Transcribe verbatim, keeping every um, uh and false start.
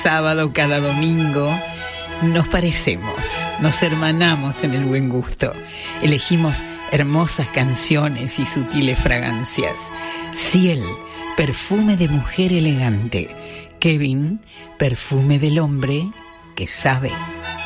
sábado, cada domingo, nos parecemos, nos hermanamos en el buen gusto. Elegimos hermosas canciones y sutiles fragancias. Ciel, perfume de mujer elegante. Kevin, perfume del hombre que sabe.